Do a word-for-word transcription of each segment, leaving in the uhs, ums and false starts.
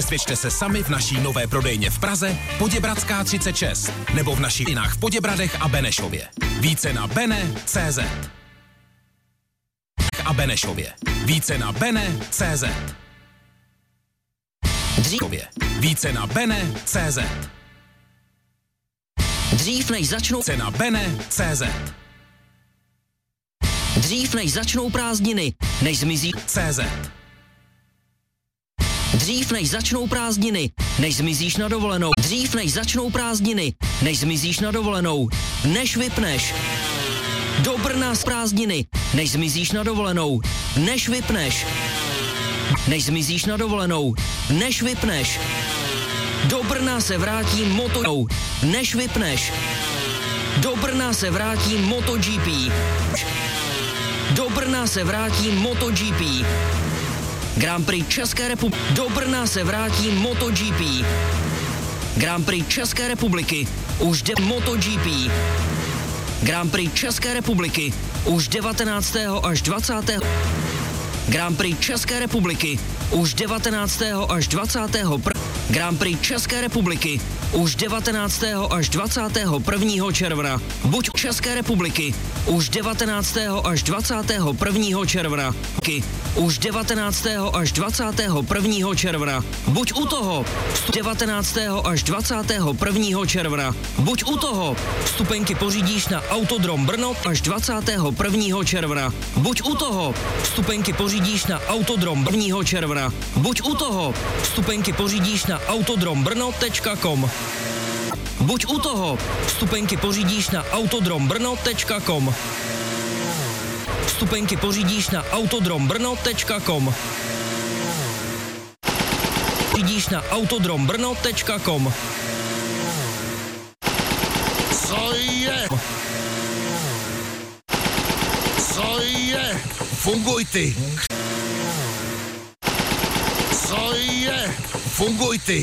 Přesvědčte se sami v naší nové prodejně v Praze, Poděbradská třicet šest, nebo v našich jinách v Poděbradech a Benešově. Více na bene tečka cé zet. A Benešově. Více na bene tečka cé zet. Dříve. Více na bene tečka cé zet. Dřív než začnou Cena bene tečka cé zet. Dřív než začnou prázdniny, než zmizí cé zet. Dřív než začnou prázdniny, než zmizíš na dovolenou. Dřív než začnou prázdniny, než zmizíš na dovolenou. Než vypneš. Do Brna z prázdniny, než zmizíš na dovolenou. Než vypneš. Než zmizíš na dovolenou. Než vypneš. Do Brna se vrátí moto... Než vypneš. Do Brna se vrátí MotoGP. Do Brna se vrátí MotoGP. Grand Prix České republiky. Do Brna se vrátí MotoGP. Grand Prix České republiky. Už jde MotoGP. Grand Prix České republiky. Už devatenáctého až dvacátého Grand Prix České republiky. Už devatenáctého až dvacátého Grand Prix České republiky. Už devatenáctého až dvacátého prvního června. Buď České republiky. Už devatenáctého až dvacátého prvního června. Už devatenáctého až dvacátého prvního června. Buď u toho. devatenáctého až dvacátého prvního června. Buď u toho. Vstupenky pořídíš na Autodrom Brno až dvacátého prvního června. Buď u toho. Vstupenky pořídíš na Autodrom prvního června. Buď u toho. Vstupenky pořídíš na autodrom brno tečka com. Buď u toho. Vstupenky pořídíš na autodrom brno tečka com. Vstupenky pořídíš na autodrom brno tečka com. Pořídíš na autodrom brno tečka com. Co je? Co je? Funguj ty! Co je? Funguj ty!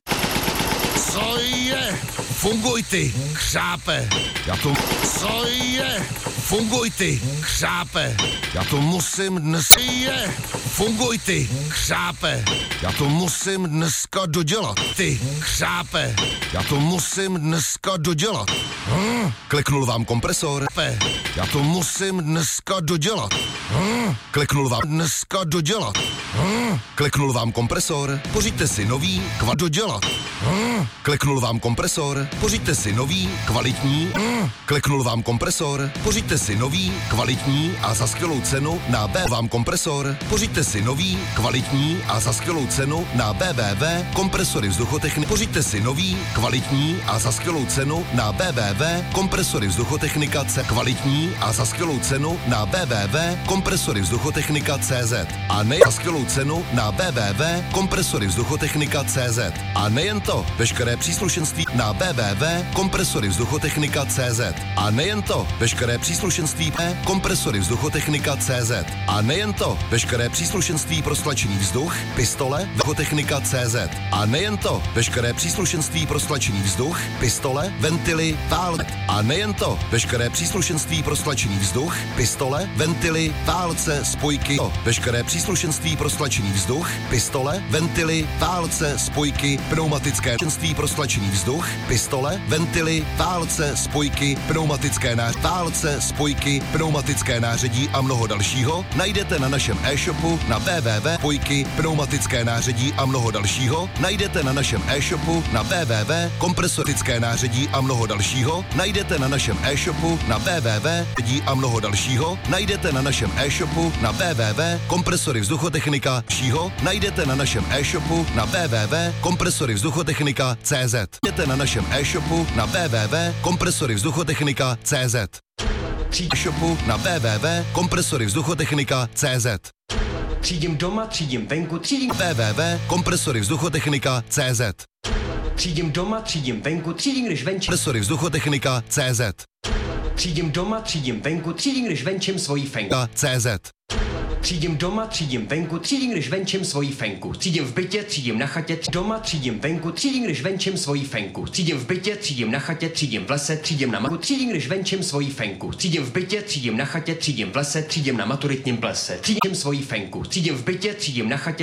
Co je? Funguj ty! Chřápe! Já to... Co je? Funguj ty! Chřápe! Já to musím dnes... Je! Funguj ty! Chřápe! Já to musím dneska dodělat! Ty! Chřápe! Já to musím dneska dodělat! Hm? Kliknul vám kompresor? Pe. Já to musím dneska dodělat! Hm? Kliknul vám dneska dodělat! Hm? Kliknul vám kompresor? Pořiďte si nový, kva dodělat! Hm? Kliknul vám kompresor? Pořiďte si nový, kvalitní... Hm? Kliknul vám kompresor? Pořiďte si nový, kvalitní a za skvělou cenu na B vám kompresor. Pořiďte si nový, kvalitní a za skvělou cenu na w w w tečka kompresory vzduchotechnika. Pořiďte si nový, kvalitní a za skvělou cenu na w w w tečka kompresory vzduchotechnika C. Kvalitní a za skvělou cenu na w w w tečka kompresory vzduchotechnika tečka cé zet. A ne za skvělou cenu na w w w tečka kompresory vzduchotechnika tečka cé zet. A nejen to, veškeré příslušenství na w w w tečka kompresory vzduchotechnika tečka cé zet. A nejen to, veškeré příslušenství kompresory vzduchotechnika tečka cé zet. A nejen to, veškeré příslušenství pro stlačený vzduch, pistole, vzduchotechnika tečka cé zet. A nejen to, veškeré příslušenství pro stlačený vzduch, pistole, ventily, válce. A nejen to, veškeré příslušenství pro stlačený vzduch, pistole, ventily, válce, spojky. Veškeré příslušenství pro stlačený vzduch, pistole, ventily, válce, spojky, pneumatické příslušenství pro stlačený vzduch, pistole, ventily, válce, spojky, pneumatické nářadí, válce, spojky, pneumatické nářadí a mnoho dalšího najdete na našem e-shopu na w w w tečka spojky, pneumatické nářadí a mnoho dalšího najdete na našem e-shopu na w w w tečka kompresorické nářadí a mnoho dalšího najdete na našem e-shopu na w w w tečka a mnoho dalšího najdete na našem e-shopu na w w w tečka kompresory vzduchotechnika šího najdete na našem e-shopu na w w w tečka kompresory vzduchotechnika tečka cé zet. Najdete na našem e-shopu na w w w tečka kompresory vzduchotechnika tečka cé zet. E-shopu na w w w tečka kompresory vzduchotechnika tečka cé zet. Třídím doma, třídím venku, třídím... w w w tečka kompresory vzduchotechnika tečka cé zet. Třídím doma, třídím venku, třídím, když venčím... Kompresory vzduchotechnika tečka cé zet. Třídím doma, třídím venku, třídím, když venčím svojí fenku. cé zet. Třídím doma, třídím venku, třídím, když venčím svojí fenku. Třídím v bytě, třídím na chatě, třídím doma, třídím venku, třídím, když venčím svojí fenku. Třídím v bytě, třídím na chatě, třídím v lese, třídím na matu, třídím, když venčím svojí fenku. Třídím v bytě, třídím na chatě, třídím v lese, třídím na maturitním plese. Třídím svojí fenku. Třídím v bytě, třídím na chatě.